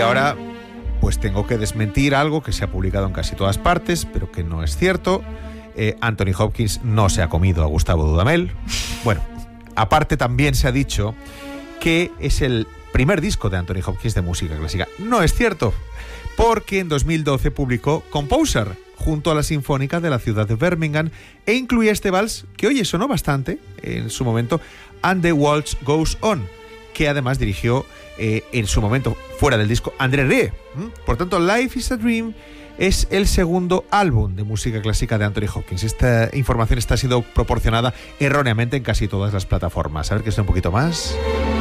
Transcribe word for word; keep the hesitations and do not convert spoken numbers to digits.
ahora pues tengo que desmentir algo que se ha publicado en casi todas partes, pero que no es cierto. Eh, Anthony Hopkins no se ha comido a Gustavo Dudamel. Bueno, aparte también se ha dicho que es el primer disco de Anthony Hopkins de música clásica. No es cierto, porque en dos mil doce publicó Composer junto a la Sinfónica de la ciudad de Birmingham e incluía este vals que, oye, sonó bastante en su momento, And the Waltz Goes On, que además dirigió eh, en su momento, fuera del disco, André Rieu. ¿Mm? Por tanto, Life is a Dream es el segundo álbum de música clásica de Anthony Hopkins. Esta información está siendo proporcionada erróneamente en casi todas las plataformas. A ver que sea un poquito más.